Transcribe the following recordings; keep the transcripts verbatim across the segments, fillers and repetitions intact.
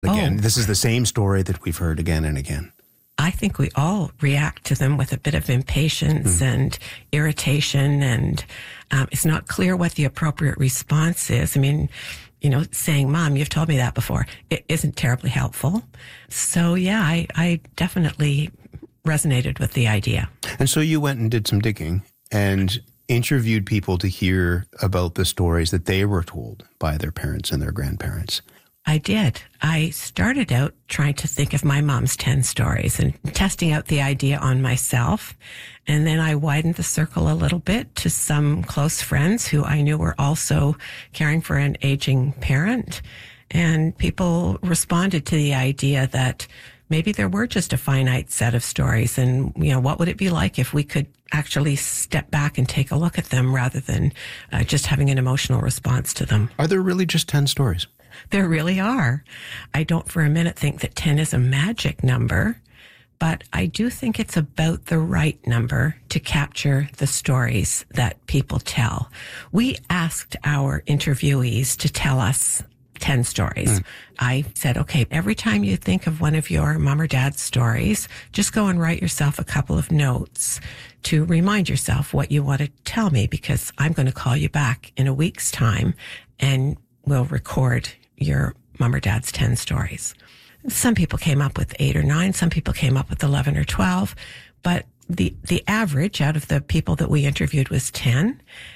Again, Oh. this is the same story that we've heard again and again. I think we all react to them with a bit of impatience mm. and irritation, and um, it's not clear what the appropriate response is. I mean, you know, saying, Mom, you've told me that before, it isn't terribly helpful. So, yeah, I, I definitely resonated with the idea. And so you went and did some digging and interviewed people to hear about the stories that they were told by their parents and their grandparents. I did. I started out trying to think of my mom's ten stories and testing out the idea on myself. And then I widened the circle a little bit to some close friends who I knew were also caring for an aging parent. And people responded to the idea that maybe there were just a finite set of stories. And, you know, what would it be like if we could actually step back and take a look at them rather than uh, just having an emotional response to them? Are there really just ten stories? There really are. I don't for a minute think that ten is a magic number, but I do think it's about the right number to capture the stories that people tell. We asked our interviewees to tell us ten stories. Mm. I said, okay, every time you think of one of your mom or dad's stories, just go and write yourself a couple of notes to remind yourself what you want to tell me, because I'm going to call you back in a week's time and we'll record your mom or dad's ten stories. Some people came up with eight or nine. Some people came up with eleven or twelve. But the, the average out of the people that we interviewed was ten.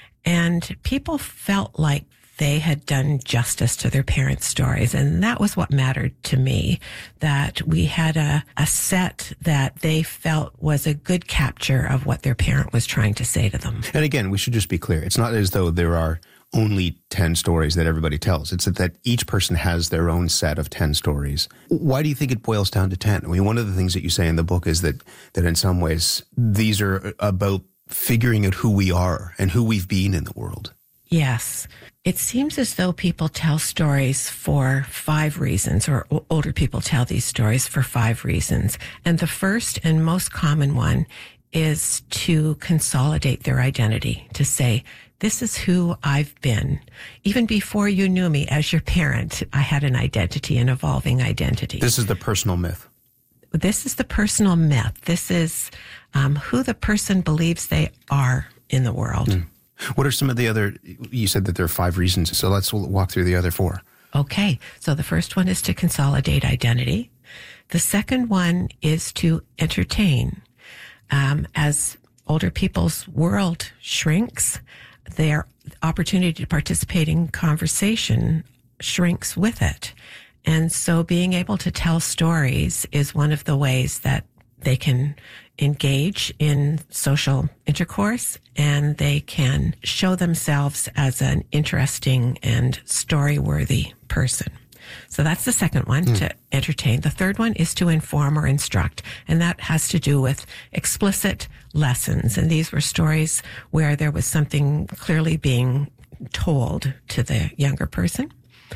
And people felt like they had done justice to their parents' stories. And that was what mattered to me, that we had a, a set that they felt was a good capture of what their parent was trying to say to them. And again, we should just be clear. It's not as though there are only ten stories that everybody tells. It's that each person has their own set of ten stories. Why do you think it boils down to ten? I mean, one of the things that you say in the book is that, that in some ways, these are about figuring out who we are and who we've been in the world. Yes. It seems as though people tell stories for five reasons, or older people tell these stories for five reasons. And the first and most common one is to consolidate their identity, to say, this is who I've been. Even before you knew me as your parent, I had an identity, an evolving identity. This is the personal myth. This is the personal myth. This is um, who the person believes they are in the world. Mm. What are some of the other, you said that there are five reasons, so let's walk through the other four. Okay, so the first one is to consolidate identity. The second one is to entertain. Um, as older people's world shrinks, their opportunity to participate in conversation shrinks with it. And so being able to tell stories is one of the ways that they can engage in social intercourse, and they can show themselves as an interesting and story-worthy person. So that's the second one, mm. to entertain. The third one is to inform or instruct, and that has to do with explicit lessons. And these were stories where there was something clearly being told to the younger person.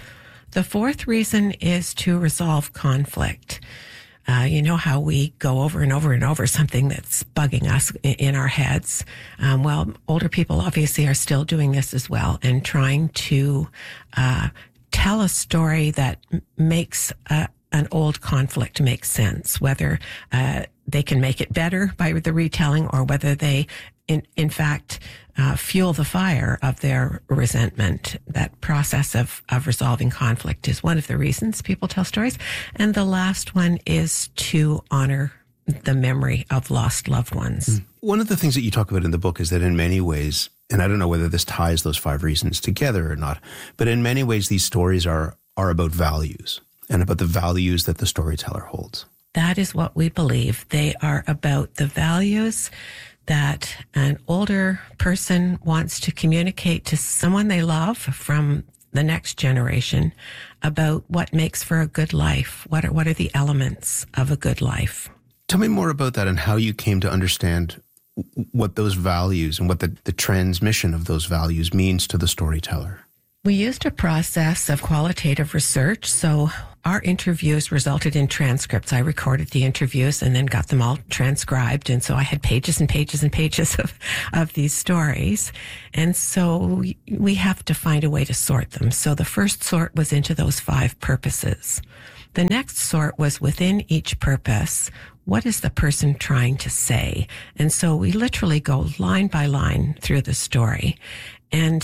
The fourth reason is to resolve conflict. Uh, you know how we go over and over and over something that's bugging us in, in our heads. Um, well, older people obviously are still doing this as well, and trying to uh, tell a story that m- makes a, an old conflict make sense, whether uh, they can make it better by the retelling, or whether they, in, in fact, uh, fuel the fire of their resentment. That process of, of resolving conflict is one of the reasons people tell stories. And the last one is to honor the memory of lost loved ones. One of the things that you talk about in the book is that in many ways, and I don't know whether this ties those five reasons together or not, but in many ways these stories are, are about values, and about the values that the storyteller holds. That is what we believe. They are about the values that an older person wants to communicate to someone they love from the next generation about what makes for a good life. What are, what are the elements of a good life? Tell me more about that and how you came to understand what those values and what the, the transmission of those values means to the storyteller. We used a process of qualitative research, so our interviews resulted in transcripts. I recorded the interviews and then got them all transcribed, and so I had pages and pages and pages of, of these stories. And so we, we have to find a way to sort them. So the first sort was into those five purposes. The next sort was within each purpose. What is the person trying to say? And so we literally go line by line through the story. And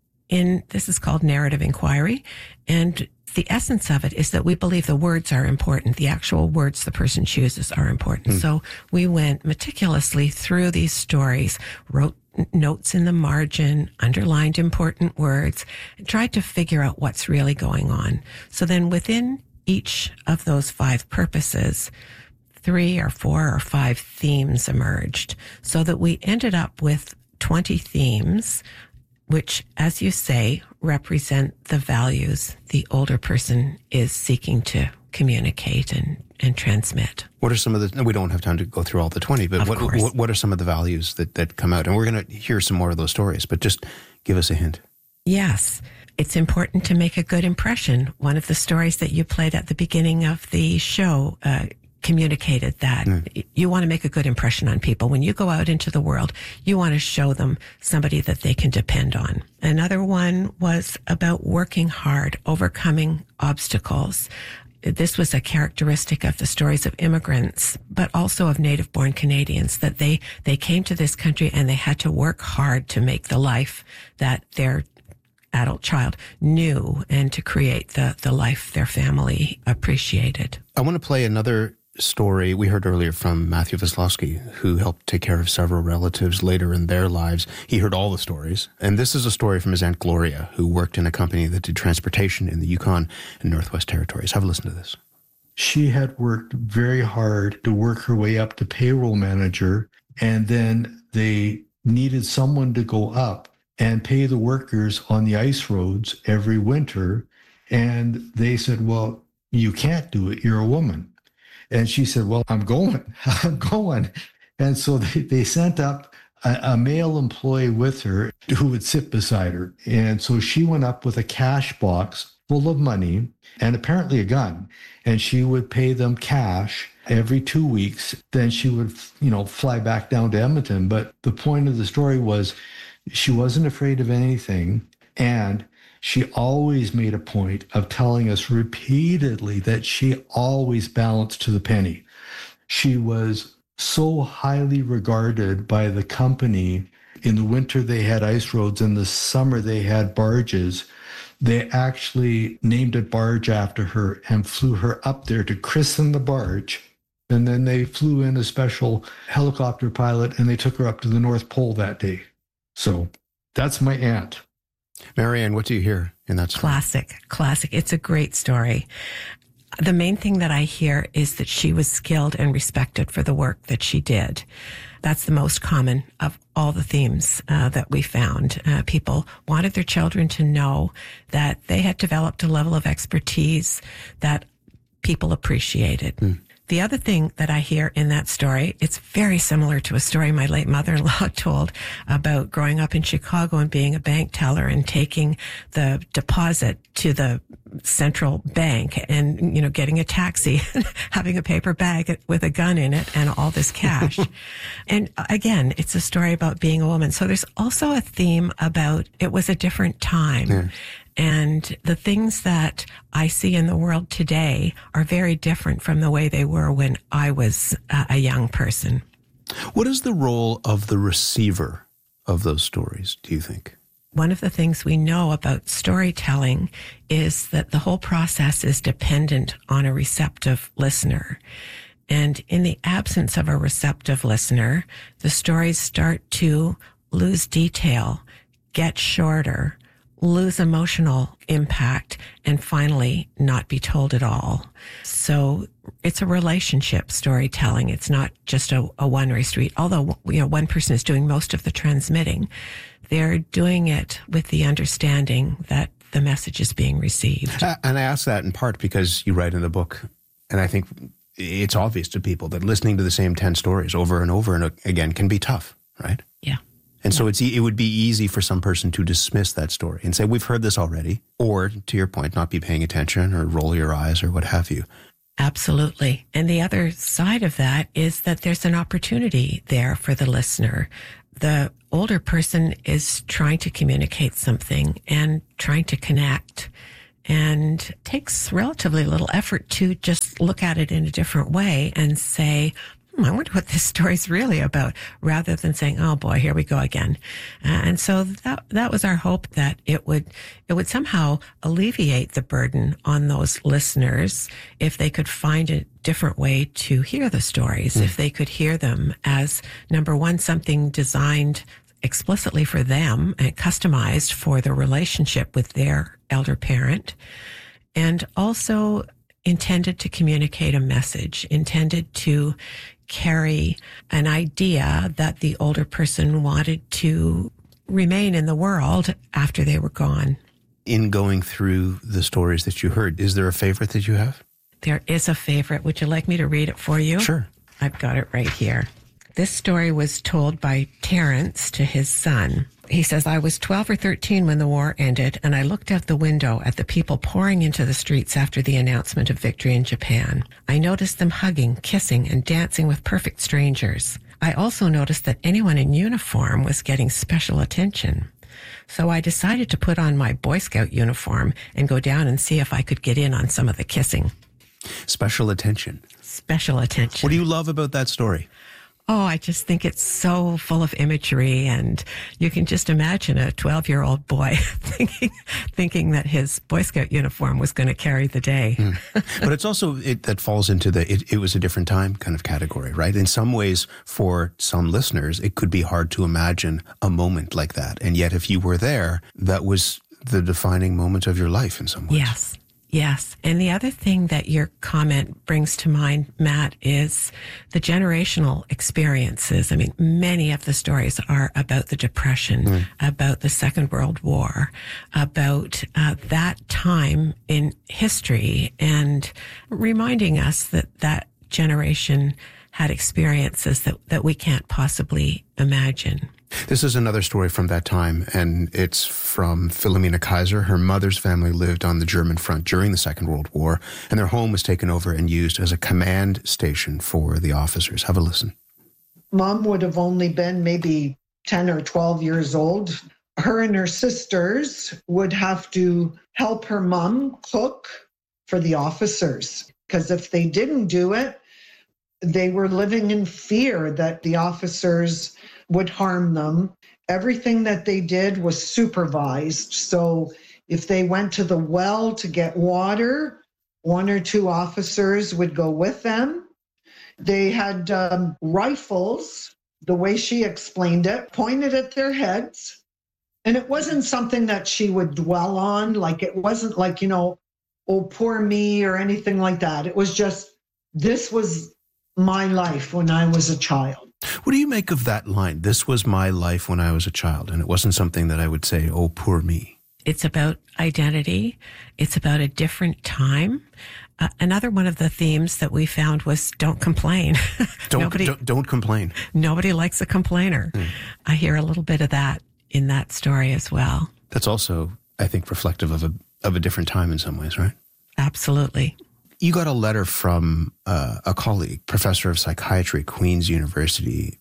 in, this is called narrative inquiry. And the essence of it is that we believe the words are important. The actual words the person chooses are important. Mm. So we went meticulously through these stories, wrote notes in the margin, underlined important words, and tried to figure out what's really going on. So then within each of those five purposes, three or four or five themes emerged, so that we ended up with twenty themes, which, as you say, represent the values the older person is seeking to communicate and, and transmit. What are some of the, we don't have time to go through all the twenty, but what, what what are some of the values that, that come out? And we're going to hear some more of those stories, but just give us a hint. Yes. It's important to make a good impression. One of the stories that you played at the beginning of the show uh, communicated that. Mm. You want to make a good impression on people. When you go out into the world, you want to show them somebody that they can depend on. Another one was about working hard, overcoming obstacles. This was a characteristic of the stories of immigrants, but also of native-born Canadians, that they, they came to this country and they had to work hard to make the life that their adult child knew and to create the, the life their family appreciated. I want to play another story we heard earlier from Matthew Veslowski, who helped take care of several relatives later in their lives. He heard all the stories. And this is a story from his Aunt Gloria, who worked in a company that did transportation in the Yukon and Northwest Territories. Have a listen to this. She had worked very hard to work her way up to payroll manager, and then they needed someone to go up and pay the workers on the ice roads every winter. And they said, well, you can't do it. You're a woman. And she said, well, I'm going, I'm going. And so they, they sent up a, a male employee with her who would sit beside her. And so she went up with a cash box full of money and apparently a gun. And she would pay them cash every two weeks. Then she would, you know, fly back down to Edmonton. But the point of the story was she wasn't afraid of anything. And she always made a point of telling us repeatedly that she always balanced to the penny. She was so highly regarded by the company. In the winter, they had ice roads. In the summer, they had barges. They actually named a barge after her and flew her up there to christen the barge. And then they flew in a special helicopter pilot and they took her up to the North Pole that day. So that's my aunt. Marianne, what do you hear in that story? Classic, classic. It's a great story. The main thing that I hear is that she was skilled and respected for the work that she did. That's the most common of all the themes uh, that we found. Uh, people wanted their children to know that they had developed a level of expertise that people appreciated. Mm. The other thing that I hear in that story, it's very similar to a story my late mother-in-law told about growing up in Chicago and being a bank teller and taking the deposit to the central bank and, you know, getting a taxi, having a paper bag with a gun in it and all this cash. And again, it's a story about being a woman. So there's also a theme about it was a different time. Yeah. And the things that I see in the world today are very different from the way they were when I was a young person. What is the role of the receiver of those stories, do you think? One of the things we know about storytelling is that the whole process is dependent on a receptive listener. And in the absence of a receptive listener, the stories start to lose detail, get shorter, lose emotional impact, and finally not be told at all. So it's a relationship storytelling. It's not just a, a one-way street. Although, you know, one person is doing most of the transmitting, they're doing it with the understanding that the message is being received. Uh, and I ask that in part because you write in the book, and I think it's obvious to people that listening to the same ten stories over and over and again can be tough, right? Yeah. And so it's, it would be easy for some person to dismiss that story and say, we've heard this already, or, to your point, not be paying attention or roll your eyes or what have you. Absolutely. And the other side of that is that there's an opportunity there for the listener. The older person is trying to communicate something and trying to connect. And it takes relatively little effort to just look at it in a different way and say, hmm, I wonder what this story's really about, rather than saying, oh boy, here we go again. Uh, and so that that was our hope, that it would it would somehow alleviate the burden on those listeners if they could find a different way to hear the stories, mm. if they could hear them as, number one, something designed explicitly for them and customized for the relationship with their elder parent, and also intended to communicate a message, intended to carry an idea that the older person wanted to remain in the world after they were gone. In going through the stories that you heard, is there a favorite that you have? There is a favorite. Would you like me to read it for you? Sure. I've got it right here. This story was told by Terrence to his son. He says, I was twelve or thirteen when the war ended, and I looked out the window at the people pouring into the streets after the announcement of victory in Japan. I noticed them hugging, kissing, and dancing with perfect strangers. I also noticed that anyone in uniform was getting special attention. So I decided to put on my Boy Scout uniform and go down and see if I could get in on some of the kissing. Special attention. Special attention. What do you love about that story? Oh, I just think it's so full of imagery, and you can just imagine a twelve-year-old boy thinking thinking that his Boy Scout uniform was going to carry the day. Mm. But it's also, it, that falls into the, it, it was a different time kind of category, right? In some ways, for some listeners, it could be hard to imagine a moment like that. And yet, if you were there, that was the defining moment of your life in some ways. Yes. Yes. And the other thing that your comment brings to mind, Matt, is the generational experiences. I mean, many of the stories are about the Depression, mm. about the Second World War, about uh, that time in history, and reminding us that that generation had experiences that, that we can't possibly imagine. This is another story from that time, and it's from Philomena Kaiser. Her mother's family lived on the German front during the Second World War, and their home was taken over and used as a command station for the officers. Have a listen. Mom would have only been maybe ten or twelve years old. Her and her sisters would have to help her mom cook for the officers, because if they didn't do it, they were living in fear that the officers would harm them. Everything that they did was supervised. So if they went to the well to get water, one or two officers would go with them. They had um, rifles, the way she explained it, pointed at their heads. And it wasn't something that she would dwell on. Like, it wasn't like, you know, oh, poor me or anything like that. It was just, this was my life when I was a child. What do you make of that line? This was my life when I was a child, and it wasn't something that I would say, oh, poor me. It's about identity. It's about a different time. Uh, another one of the themes that we found was don't complain. Don't, nobody, don't, don't complain. Nobody likes a complainer. Mm. I hear a little bit of that in that story as well. That's also, I think, reflective of a of a different time in some ways, right? Absolutely. You got a letter from uh, a colleague, professor of psychiatry at Queen's University,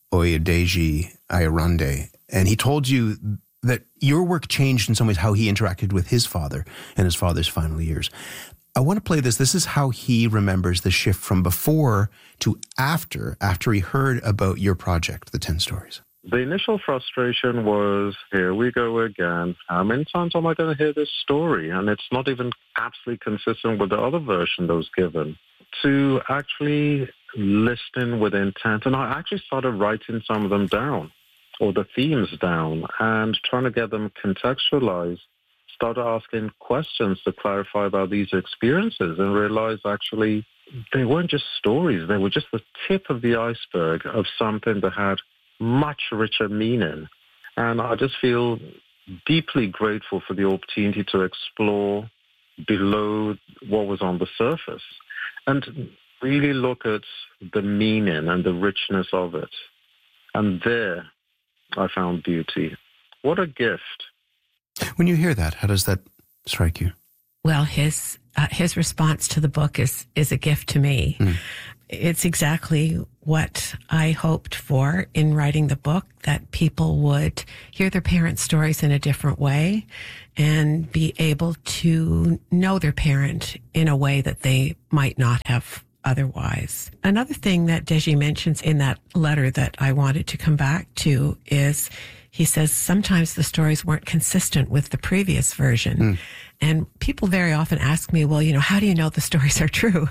Oyedeji Ayarande, and he told you that your work changed in some ways how he interacted with his father in his father's final years. I want to play this. This is how he remembers the shift from before to after, after he heard about your project, the ten Stories. The initial frustration was, here we go again. How many times am I going to hear this story? And it's not even absolutely consistent with the other version that was given. To actually listen with intent. And I actually started writing some of them down, or the themes down, and trying to get them contextualized. Started asking questions to clarify about these experiences and realized actually they weren't just stories. They were just the tip of the iceberg of something that had much richer meaning. And I just feel deeply grateful for the opportunity to explore below what was on the surface and really look at the meaning and the richness of it. And there I found beauty. What a gift. When you hear that, how does that strike you? Well, his uh, his response to the book is is a gift to me. Mm. it's exactly what I hoped for in writing the book, that people would hear their parents' stories in a different way and be able to know their parent in a way that they might not have otherwise. Another thing that Deji mentions in that letter that I wanted to come back to is he says sometimes the stories weren't consistent with the previous version. Mm. And people very often ask me, well, you know, how do you know the stories are true?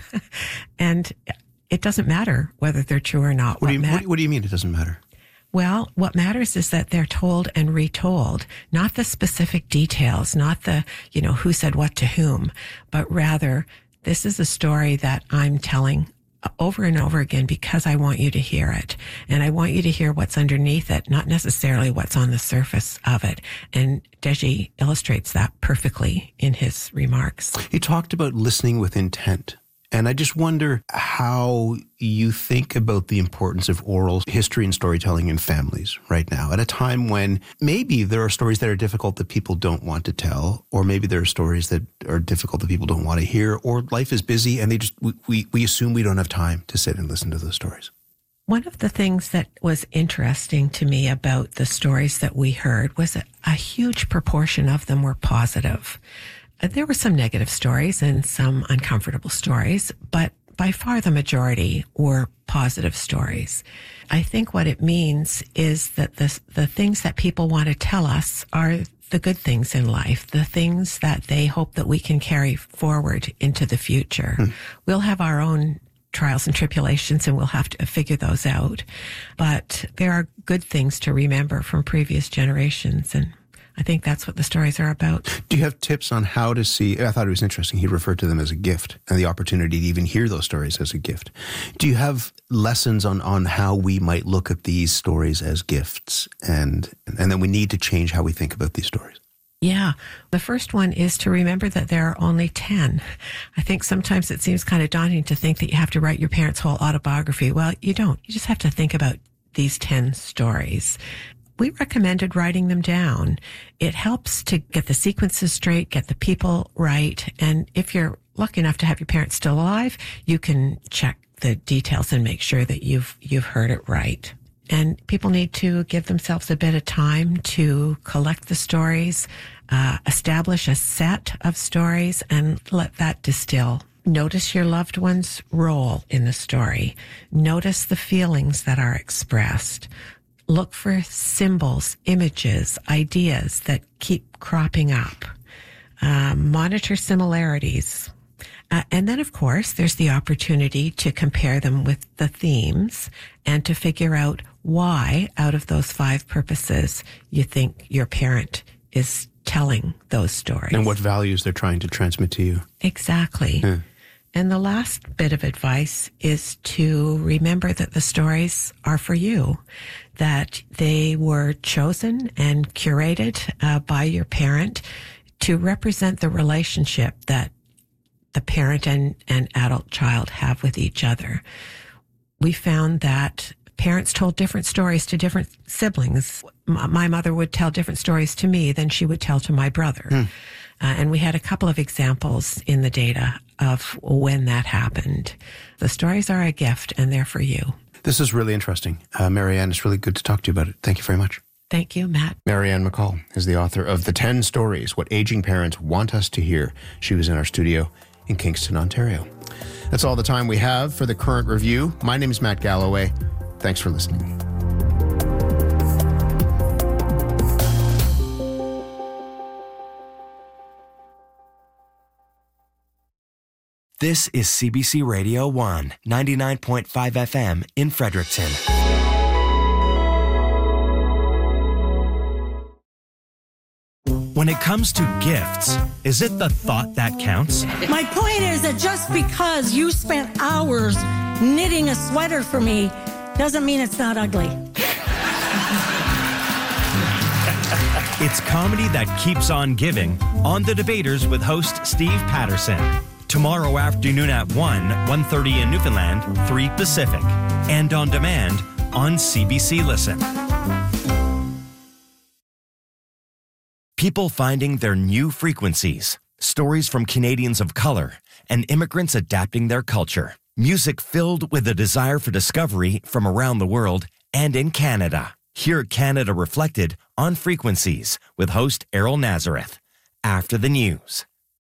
And it doesn't matter whether they're true or not. What, what, do you, ma- what, what do you mean it doesn't matter? Well, what matters is that they're told and retold, not the specific details, not the, you know, who said what to whom, but rather this is a story that I'm telling over and over again because I want you to hear it. And I want you to hear what's underneath it, not necessarily what's on the surface of it. And Deji illustrates that perfectly in his remarks. He talked about listening with intent. And I just wonder how you think about the importance of oral history and storytelling in families right now, at a time when maybe there are stories that are difficult that people don't want to tell, or maybe there are stories that are difficult that people don't want to hear, or life is busy and they just we, we, we assume we don't have time to sit and listen to those stories. One of the things that was interesting to me about the stories that we heard was a, a huge proportion of them were positive. There were some negative stories and some uncomfortable stories, but by far the majority were positive stories. I think what it means is that the, the things that people want to tell us are the good things in life, the things that they hope that we can carry forward into the future. Hmm. We'll have our own trials and tribulations and we'll have to figure those out. But there are good things to remember from previous generations, and I think that's what the stories are about. Do you have tips on how to see? I thought it was interesting. He referred to them as a gift and the opportunity to even hear those stories as a gift. Do you have lessons on, on how we might look at these stories as gifts and, and then we need to change how we think about these stories? Yeah. The first one is to remember that there are only ten. I think sometimes it seems kind of daunting to think that you have to write your parents' whole autobiography. Well, you don't. You just have to think about these ten stories. We recommended writing them down. It helps to get the sequences straight, get the people right. And if you're lucky enough to have your parents still alive, you can check the details and make sure that you've, you've heard it right. And people need to give themselves a bit of time to collect the stories, uh, establish a set of stories, and let that distill. Notice your loved one's role in the story. Notice the feelings that are expressed. Look for symbols, images, ideas that keep cropping up. Uh, monitor similarities. Uh, and then, of course, there's the opportunity to compare them with the themes and to figure out why, out of those five purposes, you think your parent is telling those stories. And what values they're trying to transmit to you. Exactly. Yeah. And the last bit of advice is to remember that the stories are for you, that they were chosen and curated uh, by your parent to represent the relationship that the parent and, and adult child have with each other. We found that parents told different stories to different siblings. My mother would tell different stories to me than she would tell to my brother. Hmm. Uh, and we had a couple of examples in the data of when that happened. The stories are a gift, and they're for you. This is really interesting. Uh, Marianne, it's really good to talk to you about it. Thank you very much. Thank you, Matt. Marianne McCall is the author of The ten Stories, What Aging Parents Want Us to Hear. She was in our studio in Kingston, Ontario. That's all the time we have for the current review. My name is Matt Galloway. Thanks for listening. This is C B C Radio one, ninety-nine point five F M in Fredericton. When it comes to gifts, is it the thought that counts? My point is that just because you spent hours knitting a sweater for me doesn't mean it's not ugly. It's comedy that keeps on giving on The Debaters with host Steve Patterson. Tomorrow afternoon at one, one thirty in Newfoundland, three Pacific. And on demand on C B C Listen. People finding their new frequencies. Stories from Canadians of color and immigrants adapting their culture. Music filled with a desire for discovery from around the world and in Canada. Hear Canada Reflected on Frequencies with host Errol Nazareth. After the news.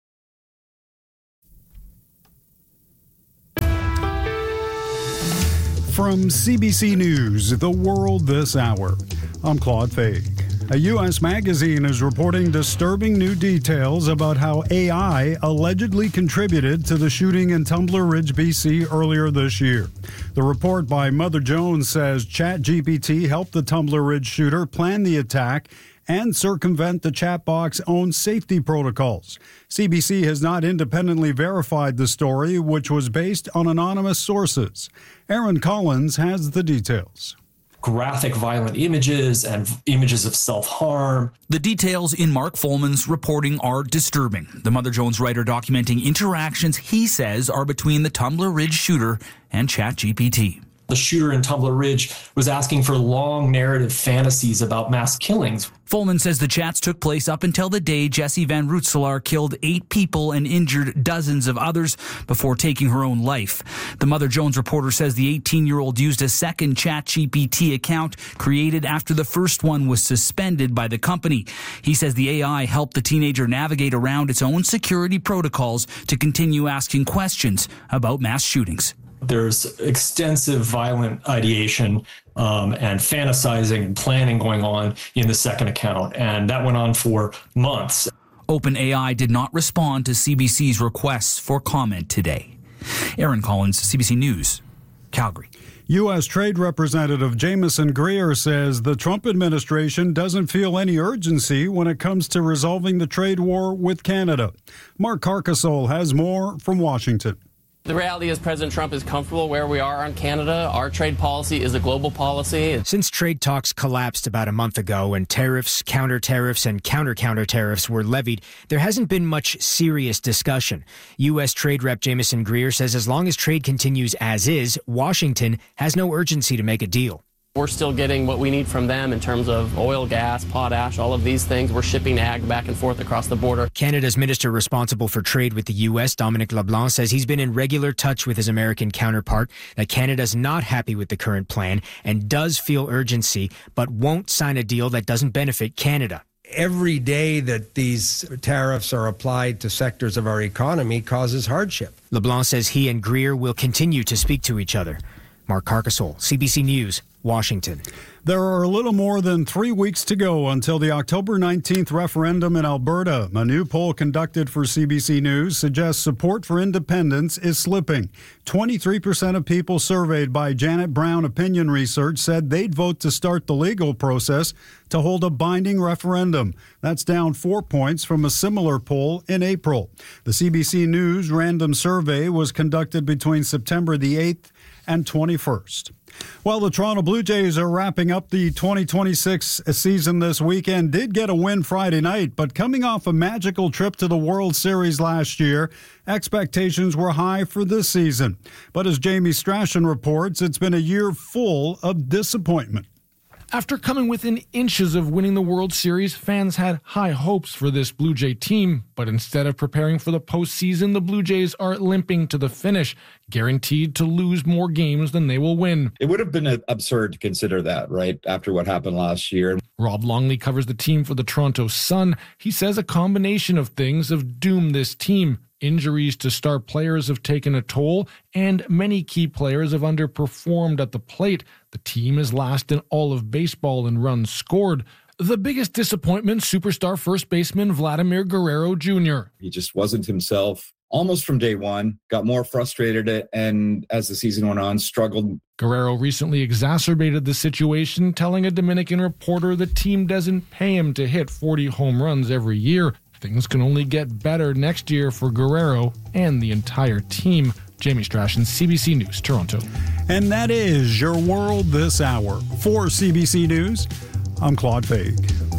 From C B C News, The World This Hour, I'm Claude Faig. A U S magazine is reporting disturbing new details about how A I allegedly contributed to the shooting in Tumbler Ridge, B C earlier this year. The report by Mother Jones says ChatGPT helped the Tumbler Ridge shooter plan the attack and circumvent the chatbot's own safety protocols. C B C has not independently verified the story, which was based on anonymous sources. Aaron Collins has the details. Graphic, violent images and images of self-harm. The details in Mark Folman's reporting are disturbing. The Mother Jones writer documenting interactions he says are between the Tumbler Ridge shooter and ChatGPT. The shooter in Tumbler Ridge was asking for long narrative fantasies about mass killings. Folman says the chats took place up until the day Jessie Van Rootselaar killed eight people and injured dozens of others before taking her own life. The Mother Jones reporter says the eighteen-year-old used a second ChatGPT account created after the first one was suspended by the company. He says the A I helped the teenager navigate around its own security protocols to continue asking questions about mass shootings. There's extensive violent ideation um, and fantasizing and planning going on in the second account, and that went on for months. OpenAI did not respond to C B C's requests for comment today. Aaron Collins, C B C News, Calgary. U S. Trade Representative Jamieson Greer says the Trump administration doesn't feel any urgency when it comes to resolving the trade war with Canada. Mark Carcasole has more from Washington. The reality is President Trump is comfortable where we are on Canada. Our trade policy is a global policy. Since trade talks collapsed about a month ago and tariffs, counter-tariffs, and counter-counter tariffs were levied, there hasn't been much serious discussion. U S. Trade Rep Jamieson Greer says as long as trade continues as is, Washington has no urgency to make a deal. We're still getting what we need from them in terms of oil, gas, potash, all of these things. We're shipping ag back and forth across the border. Canada's minister responsible for trade with the U S, Dominic LeBlanc, says he's been in regular touch with his American counterpart, that Canada's not happy with the current plan and does feel urgency, but won't sign a deal that doesn't benefit Canada. Every day that these tariffs are applied to sectors of our economy causes hardship. LeBlanc says he and Greer will continue to speak to each other. Mark Carcasole, C B C News, Washington. There are a little more than three weeks to go until the October nineteenth referendum in Alberta. A new poll conducted for C B C News suggests support for independence is slipping. twenty-three percent of people surveyed by Janet Brown Opinion Research said they'd vote to start the legal process to hold a binding referendum. That's down four points from a similar poll in April. The C B C News random survey was conducted between September the eighth and twenty-first. Well, the Toronto Blue Jays are wrapping up the twenty twenty-six season this weekend. Did get a win Friday night, but coming off a magical trip to the World Series last year, expectations were high for this season. But as Jamie Strachan reports, it's been a year full of disappointment. After coming within inches of winning the World Series, fans had high hopes for this Blue Jay team. But instead of preparing for the postseason, the Blue Jays are limping to the finish, guaranteed to lose more games than they will win. It would have been absurd to consider that, right, after what happened last year. Rob Longley covers the team for the Toronto Sun. He says a combination of things have doomed this team. Injuries to star players have taken a toll, and many key players have underperformed at the plate. The team is last in all of baseball in runs scored. The biggest disappointment, superstar first baseman Vladimir Guerrero Junior He just wasn't himself almost from day one, got more frustrated, and as the season went on, struggled. Guerrero recently exacerbated the situation, telling a Dominican reporter the team doesn't pay him to hit forty home runs every year. Things can only get better next year for Guerrero and the entire team. Jamie Strachan, C B C News, Toronto. And that is your world this hour. For C B C News, I'm Claude Faig.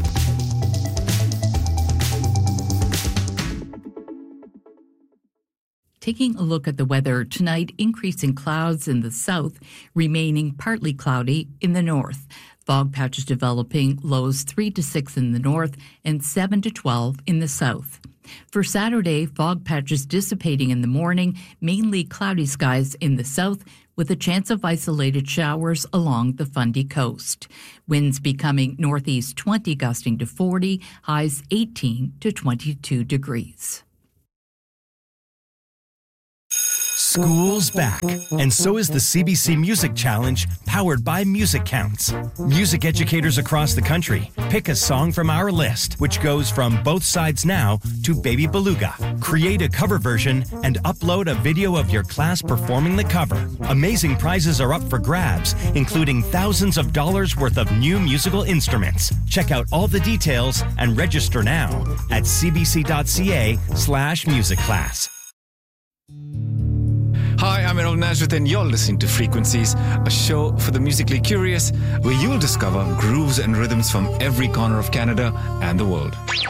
Taking a look at the weather tonight, increasing clouds in the south, remaining partly cloudy in the north. Fog patches developing, lows three to six in the north and seven to twelve in the south. For Saturday, fog patches dissipating in the morning, mainly cloudy skies in the south, with a chance of isolated showers along the Fundy coast. Winds becoming northeast twenty, gusting to forty, highs eighteen to twenty-two degrees. School's back, and so is the C B C Music Challenge, powered by Music Counts. Music educators across the country pick a song from our list, which goes from Both Sides Now to Baby Beluga. Create a cover version and upload a video of your class performing the cover. Amazing prizes are up for grabs, including thousands of dollars worth of new musical instruments. Check out all the details and register now at cbc.ca slash music class. Hi, I'm Aaron Nazareth, and you're listening to Frequencies, a show for the musically curious, where you'll discover grooves and rhythms from every corner of Canada and the world.